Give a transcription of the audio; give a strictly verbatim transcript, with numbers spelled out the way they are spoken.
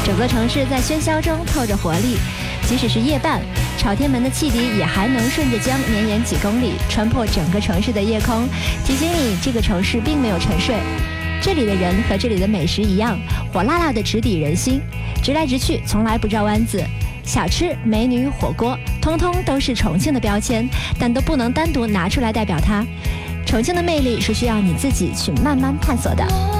整座城市在喧嚣中透着活力，即使是夜半，朝天门的汽笛也还能顺着江绵延几公里，穿破整个城市的夜空，提醒你这个城市并没有沉睡。这里的人和这里的美食一样，火辣辣的直抵人心，直来直去，从来不绕弯子。小吃、美女、火锅，通通都是重庆的标签，但都不能单独拿出来代表它。重庆的魅力是需要你自己去慢慢探索的。